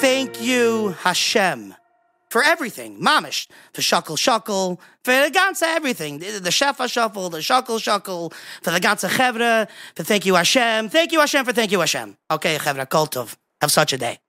thank you, Hashem, for everything. Mamish, for shakel, for the ganze everything. The shefa shuffle, the shakel, for the ganze chevra, for thank you, Hashem. Thank you, Hashem, for thank you, Hashem. Okay, chevra, kol tov. Have such a day.